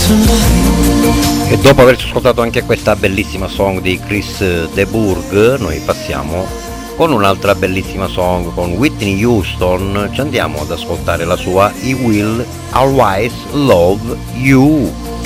E dopo averci ascoltato anche questa bellissima song di Chris de Burgh, noi passiamo con un'altra bellissima song con Whitney Houston. Ci andiamo ad ascoltare la sua I Will Always Love You.